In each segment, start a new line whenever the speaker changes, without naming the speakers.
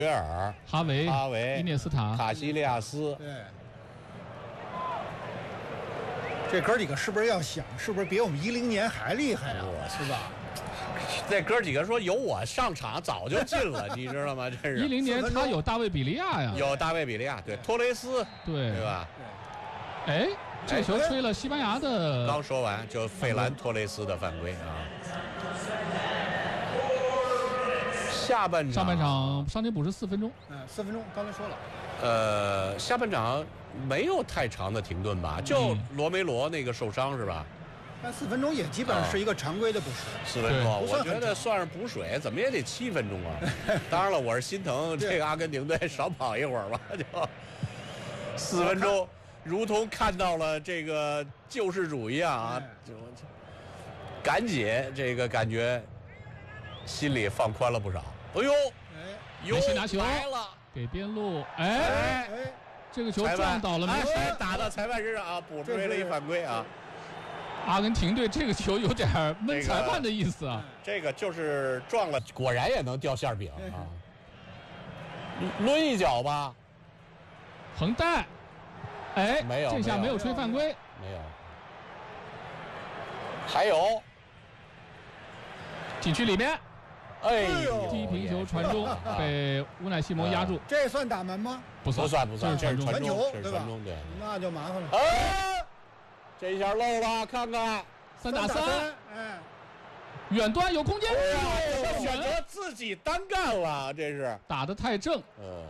约尔、
哈维、伊涅斯塔、
卡西利亚斯。
对，这哥几个是不是要想，是不是比我们10年还厉害啊？是吧？
那哥几个说有我上场早就进了，你知道吗？这是
10年他有大卫比利亚呀，
有大卫比利亚，对，托雷斯，对吧？
对。哎，这球吹了西班牙的。
刚说完就费兰托雷斯的犯规啊。上半场
伤停补时4分钟。
4分钟，刚才说了。
下半场没有太长的停顿吧？就罗梅罗那个受伤是吧？
那4分钟也基本上是一个常规的补时。
4分钟，我觉得算是补水，怎么也得7分钟啊。当然了，我是心疼这个阿根廷队少跑一会儿吧，就4分钟，如同看到了这个救世主一样啊，就赶紧这个感觉心里放宽了不少。哎呦，
梅西拿球
来了，
给边路，这个球撞倒了梅西，
打到裁判身上啊，补吹了一犯规啊。
阿根廷队这个球有点闷裁判的意思啊，
这个就是撞了，果然也能掉馅饼啊，抡一脚吧，
横带，
没有，
这下没有吹犯规，
没有，还有
禁区里面，
低
平球传中被乌奈西蒙压住，
这算打门吗？
不算，
这是传中，
传球
对吧？对，
那就麻烦了。
这一下漏了，看看
3打3，远端有空间，
选择自己单干了，这是
打得太正。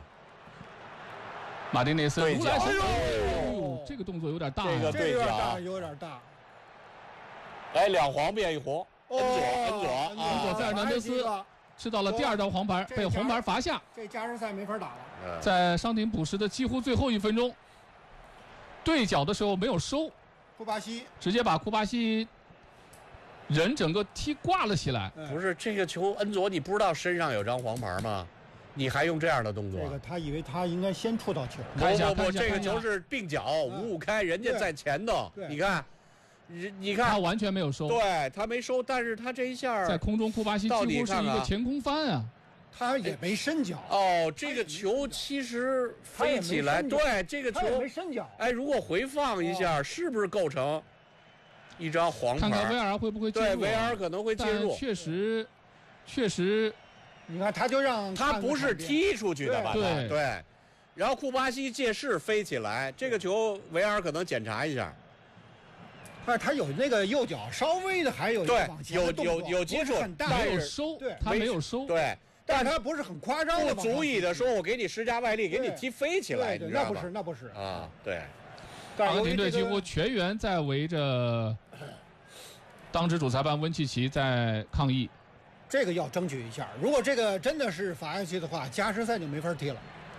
马丁内斯
对角，
这个动作有点大，
这个对角
有点大。
2黄变1红，恩佐
费尔南德斯吃到了第2张黄牌，被红牌罚下。
这加时赛没法打了。
在伤停补时的几乎最后1分钟，对角的时候没有收。
库巴西
直接把库巴西人整个踢挂了起来。
不是这个球，恩佐你不知道身上有张黄牌吗？你还用这样的动作？
这个他以为他应该先触到球。
不，这个球是并脚5-5开，人家在前头，你看，
他完全没有收，
对他没收，但是他这一下
在空中库巴西几乎是一个前空翻啊。
他也没伸脚
这个球其实飞起来，对这个球
没伸脚。
如果回放一下，是不是构成一张黄牌？
看看维尔会不会介入？
对，维尔可能会介入。
确实，
你看他就让
他不是踢出去的吧？
对。
然后库巴西借势飞起来，这个球维尔可能检查一下。
他有那个右脚稍微的还有往前的动作，
有接触，
没有收，他没有收，
对。
但他不是很夸张的，
不足以的说，我给你施加外力，给你踢飞起来，
对，那不是
啊，对。
阿根廷队几乎全员在围着当值主裁判温契奇在抗议，
这个要争取一下。如果这个真的是罚下去的话，加时赛就没法踢了。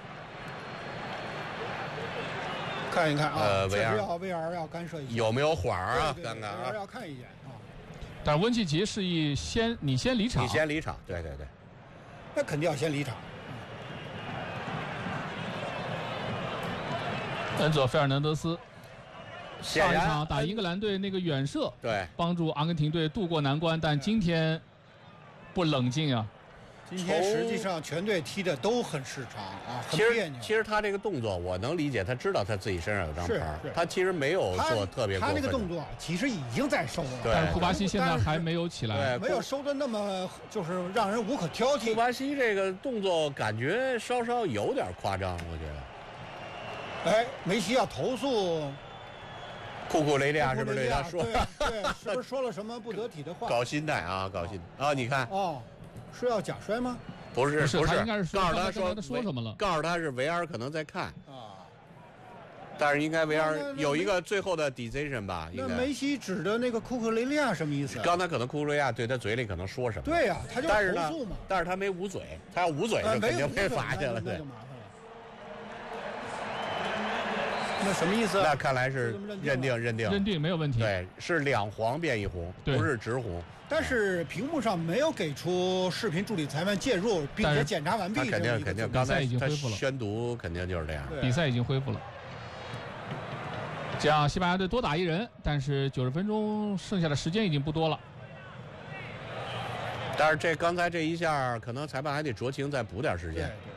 看一看啊，维尔要干涉一下，
有没有缓啊？看看
啊，要看一眼啊。
但是温契奇示意你先离场，
对。
那肯定要先离场。
恩佐·费尔南德斯上一场打英格兰队那个远射，
对，
帮助阿根廷队渡过难关，但今天不冷静啊。
今天实际上全队踢的都很失常啊，很别扭。
其实他这个动作我能理解，他知道他自己身上有张牌，他其实没有做特别过分。
他那个动作其实已经在收了，
但是库巴西现在还没有起来，
没有收的那么就是让人无可挑剔。
库巴西这个动作感觉稍稍有点夸张，我觉
得。梅西要投诉
库雷利亚是不是对他说？
对，是不是说了什么不得体的话？
搞心态啊，搞心啊！你看
是要假摔吗？
不是，
他应该是
告诉他
说什么了？
告诉他是维尔可能在看但是应该维尔有一个最后的 decision 吧？应该。
那梅西指的那个库克雷利亚什么意思？
刚才可能库克雷利亚对他嘴里可能说什么？
对呀，他就是投诉嘛。
但是他没捂嘴，他要捂嘴就肯定被罚下了，对。
那什么意思？
那看来是认定
没有问题。
对，是2黄变1红，不是直红。
但是屏幕上没有给出视频助理裁判介入，并且检查完毕。
肯定，
比赛已经恢复了。
宣读肯定就是这样。
比赛已经恢复了。这样，西班牙队多打1人，但是90分钟剩下的时间已经不多了。
但是刚才这一下，可能裁判还得酌情再补点时间。
对。